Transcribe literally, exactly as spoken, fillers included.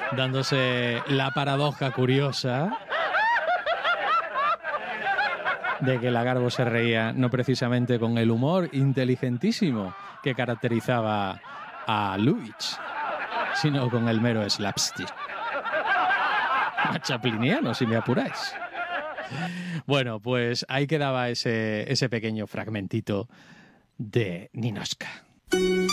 dándose la paradoja curiosa de que Lagarbo se reía no precisamente con el humor inteligentísimo que caracterizaba a Lubitsch, sino con el mero slapstick. Chapliniano, si me apuráis. Bueno, pues ahí quedaba ese, ese pequeño fragmentito de Ninotchka.